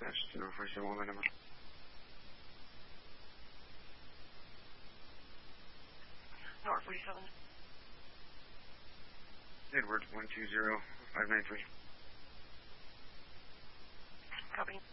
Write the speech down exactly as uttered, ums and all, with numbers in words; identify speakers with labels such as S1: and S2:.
S1: dispatch to number four seven one, my number.
S2: North forty-seven.
S1: Edward one two zero five nine three.
S2: Copy.